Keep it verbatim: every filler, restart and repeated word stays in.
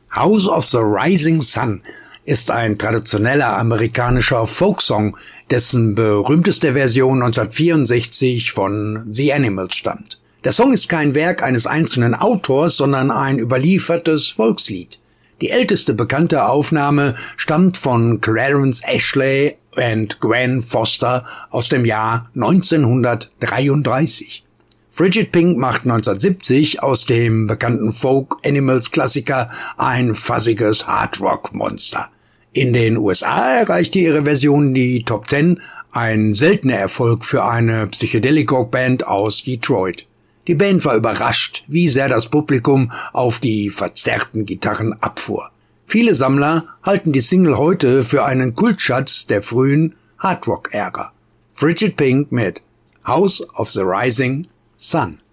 House of the Rising Sun ist ein traditioneller amerikanischer Folksong, dessen berühmteste Version neunzehnhundertvierundsechzig von The Animals stammt. Der Song ist kein Werk eines einzelnen Autors, sondern ein überliefertes Volkslied. Die älteste bekannte Aufnahme stammt von Clarence Ashley und Gwen Foster aus dem Jahr neunzehnhundertdreiunddreißig. Frigid Pink macht neunzehnhundertsiebzig aus dem bekannten Folk-Animals-Klassiker ein fuzziges Hardrock-Monster. In den U S A erreichte ihre Version die Top Ten, ein seltener Erfolg für eine Psychedelic-Rock-Band aus Detroit. Die Band war überrascht, wie sehr das Publikum auf die verzerrten Gitarren abfuhr. Viele Sammler halten die Single heute für einen Kultschatz der frühen Hardrock-Ära. Frigid Pink mit House of the Rising Sun.